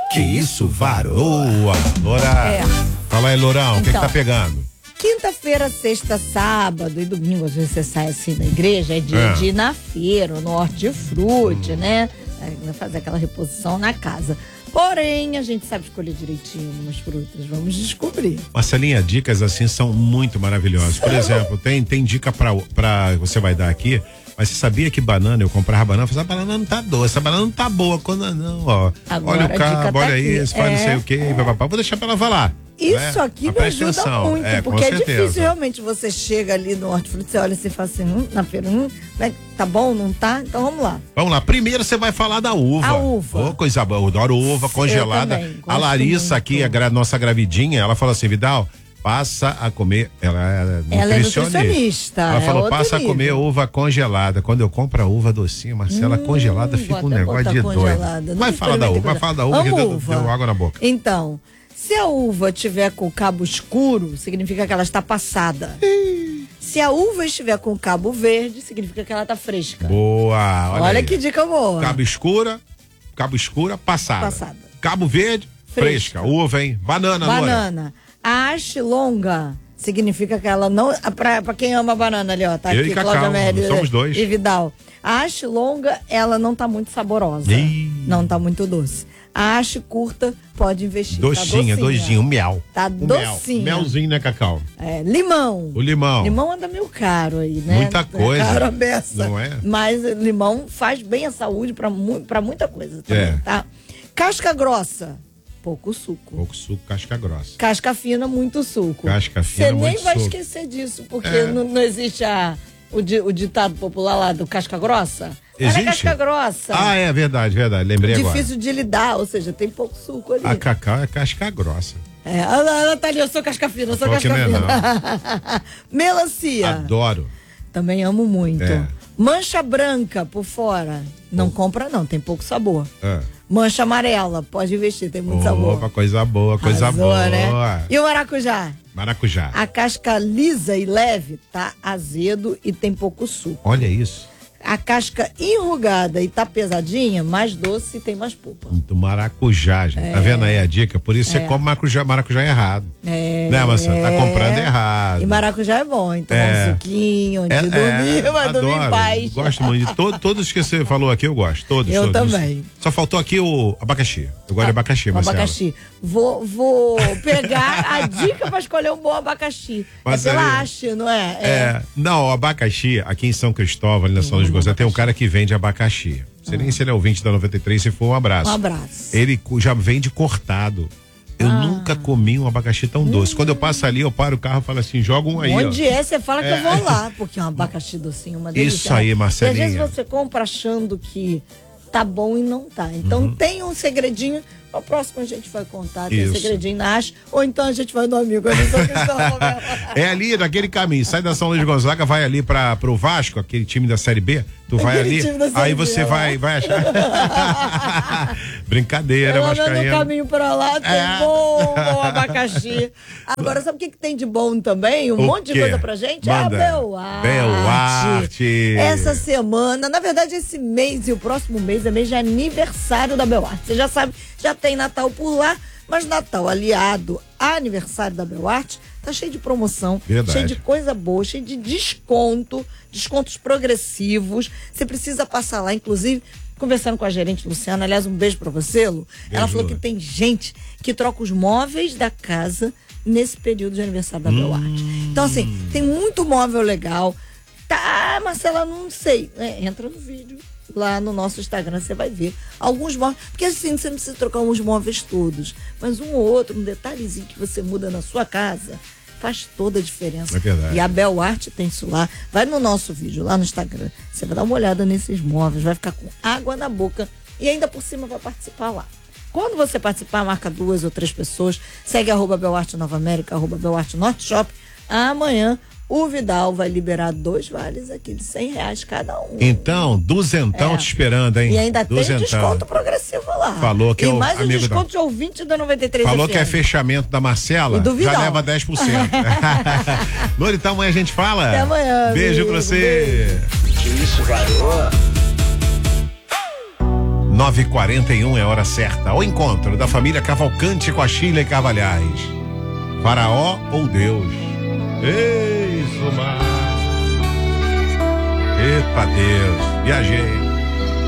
Que isso, varoa. Loura. Fala aí, Lourão, o que tá pegando? Quinta-feira, sexta, sábado e domingo, às vezes você sai assim na igreja, é dia de ir na feira, no hortifruti, né? Fazer aquela reposição na casa. Porém, a gente sabe escolher direitinho umas frutas. Vamos descobrir. Marcelinha, dicas assim são muito maravilhosas. Por exemplo, tem dica pra você vai dar aqui. Mas você sabia que banana, eu comprava banana, eu falei, essa banana não tá doce, essa banana não tá boa, quando não, ó. Agora, olha o cabo, olha isso, faz não sei o quê, vou deixar pra ela falar. Isso aqui me ajuda muito, porque é difícil realmente. Você chega ali no hortifruti, você olha e fala assim, na feira, tá bom, não tá? Então vamos lá. Vamos lá, primeiro você vai falar da uva. A uva. Oh, coisa boa, eu adoro uva congelada. A Larissa aqui, nossa gravidinha, ela fala assim, Vidal, passa a comer, ela é nutricionista. Ela falou, passa a comer uva congelada. Quando eu compro a uva docinha, Marcela, congelada, fica um negócio de doido. Vai falar da uva, que deu água na boca. Então, se a uva tiver com o cabo escuro, significa que ela está passada. Se a uva estiver com o cabo verde, significa que ela está fresca. Boa, olha que dica boa. Cabo escura, passada. Cabo verde, fresca. Uva, hein? Banana. A haste longa significa que ela não... Pra quem ama banana ali, ó. Tá eu aqui, e Cacau, somos dois. E Vidal. A haste longa, ela não tá muito saborosa. Não tá muito doce. A haste curta, pode investir. Docinho, miau. Tá docinho. Melzinho, né, Cacau? Limão. O limão. Limão anda meio caro aí, né? Muita coisa. Caro a beça. Não é? Mas limão faz bem à saúde pra muita coisa também, tá? Casca grossa. Pouco suco, casca grossa. Casca fina, muito suco. Casca fina, muito suco. Você nem vai esquecer disso, porque não existe o ditado popular lá do casca grossa? Existe? Era casca grossa. Ah, é verdade. Lembrei agora. Difícil de lidar, ou seja, tem pouco suco ali. A Cacau é casca grossa. Ela tá ali, eu sou casca fina, fina. Melancia. Adoro. Também amo muito. Mancha branca por fora. Não compra não, tem pouco sabor. Mancha amarela, pode investir, tem muito sabor. Opa, coisa boa, boa. Né? E o maracujá? Maracujá. A casca lisa e leve tá azedo e tem pouco suco. Olha isso. A casca enrugada e tá pesadinha, mais doce e tem mais polpa. Do maracujá, gente. Tá vendo aí a dica? Por isso você come maracujá errado. Né, Marcelo? Tá comprando errado. E maracujá é bom, então um suquinho, antes de dormir, vai dormir em paz. Gosto muito de todos que você falou aqui, eu gosto. Todos. Eu também. Só faltou aqui o abacaxi. Eu gosto de abacaxi, Marcelo. Abacaxi. Vou pegar a dica pra escolher um bom abacaxi. Mas pela haste, não é? Não, o abacaxi, aqui em São Cristóvão, ali na São Luís de Gonzaga, tem um cara que vende abacaxi. Não sei nem se ele é ouvinte da 93, se for um abraço. Um abraço. Ele já vende cortado. Eu nunca comi um abacaxi tão doce. Quando eu passo ali, eu paro o carro e falo assim, joga um aí. Onde você fala que eu vou lá, porque é um abacaxi docinho, uma delícia. Isso aí, Marcelinha. E às vezes você compra achando que tá bom e não tá. Então tem um segredinho. O próximo a gente vai contar, tem um segredinho na haste, ou então a gente vai no amigo. É ali, naquele caminho, sai da São Luís de Gonzaga, vai ali pro Vasco, aquele time da Série B, tu vai ali, aí você vai achar. Brincadeira, Vascaíno. No caminho pra lá tem bom abacaxi. Agora, sabe o que tem de bom também? Um monte de coisa pra gente? Manda. É a Beloarte. Essa semana, na verdade esse mês e o próximo mês é mês de aniversário da Beloarte. Você já sabe, já tem Natal por lá, mas Natal aliado a aniversário da Beloarte tá cheio de promoção, cheio de coisa boa, cheio de descontos progressivos. Você precisa passar lá, inclusive conversando com a gerente Luciana, aliás, um beijo pra você, Lu. Ela falou que tem gente que troca os móveis da casa nesse período de aniversário da Beloarte. Então, assim, tem muito móvel legal. Tá, Marcela, não sei. Entra no vídeo lá no nosso Instagram, você vai ver alguns móveis, porque assim, você não precisa trocar os móveis todos, mas um ou outro, um detalhezinho que você muda na sua casa, faz toda a diferença. É verdade. E a Beloarte tem isso lá. Vai no nosso vídeo, lá no Instagram, você vai dar uma olhada nesses móveis, vai ficar com água na boca e ainda por cima vai participar lá. Quando você participar, marca 2 ou 3 pessoas, segue @Beloarte Nova América, @Beloarte Norte Shop. Amanhã o Vidal vai liberar 2 vales aqui de R$100 cada um. Então, duzentão te esperando, hein? E ainda tem desconto progressivo lá. Falou que e mais um desconto de ouvinte da 93 Falou FM. Que é fechamento da Marcela, já leva 10%. Lori, então amanhã a gente fala? Até amanhã. Beijo pra você. Que isso, garoto? 9h41 é a hora certa. O encontro da família Cavalcante com a Sheila Carvalhais. Faraó ou Deus? Isso, mar. Epa Deus, viajei.